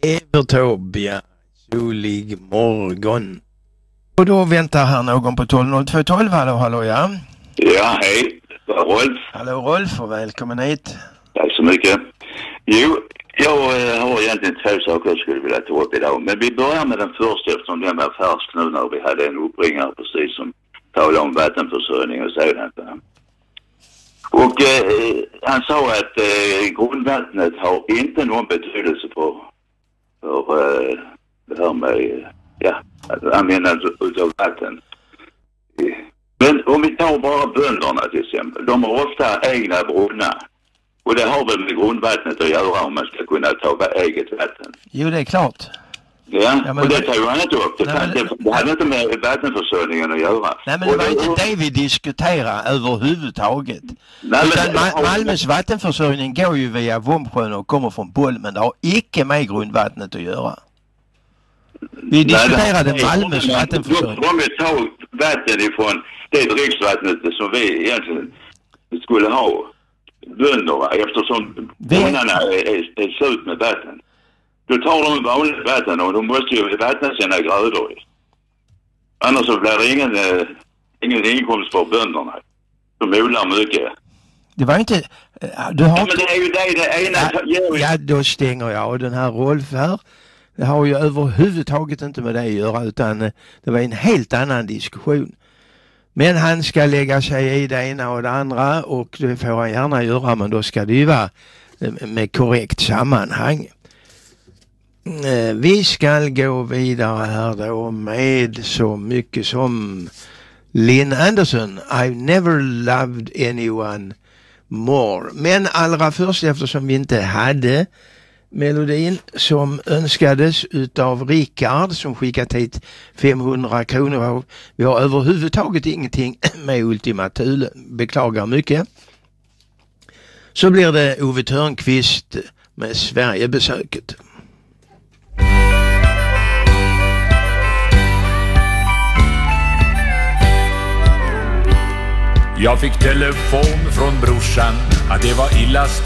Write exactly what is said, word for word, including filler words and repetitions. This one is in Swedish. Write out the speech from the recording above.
Evertobia, solig morgon. Och då väntar här någon på tolv noll två tolv. Hallå, hallå, ja. Ja, hej. Det var Rolf. Hallå Rolf och välkommen hit. Tack så mycket. Jo, jag äh, har egentligen två saker jag skulle vilja ta upp idag. Men vi börjar med den första eftersom den var färsk nu när vi hade en uppringare precis som talade om vattenförsörjning och sådant. Och äh, han sa att äh, grundvattnet har inte någon betydelse för, för äh, det här med ja, användandet av vatten. Men om vi tar bara bönderna till exempel. De har ofta egna brunnar. Och det har väl med grundvattnet att göra om man ska kunna ta eget vatten. Jo, det är klart. Ja, ja men och det tar ju han inte upp. Det, nej, kan, det, det hade inte med vattenförsörjningen att göra. Nej, men det var det, inte det vi diskuterar överhuvudtaget. Nej, Utan men, Ma- Malmös vattenförsörjning går ju via Vombsjön och kommer från Bolmen. Det har icke med grundvattnet att göra. Vi diskuterade nej, Malmös vattenförsörjning. Om vi tar vatten ifrån det dricksvattnet som vi egentligen skulle ha bönderna eftersom brunnarna är, är, är slut med vatten. Då tar de vanligt vatten och de måste ju vattna sina grödor. Annars så blir det ingen, äh, ingen inkomst för bönderna. De odlar mycket. Det var inte... Du har ja, men det är ju det, det ena... Ja, ja, då stänger jag. Och den här Rolf här, det har ju överhuvudtaget inte med det att göra utan det var en helt annan diskussion. Men han ska lägga sig i det ena och det andra och det får han gärna göra, men då ska det ju vara med korrekt sammanhang. Vi ska gå vidare här då med så mycket som Lynn Anderson. I've never loved anyone more. Men allra först, eftersom vi inte hade melodin som önskades utav Rickard som skickat hit femhundra kronor. Vi har överhuvudtaget ingenting med Ultima Thule. Beklagar mycket. Så blir det Ove Törnqvist med Sverigebesöket. Jag fick telefon från brorsan att det var illa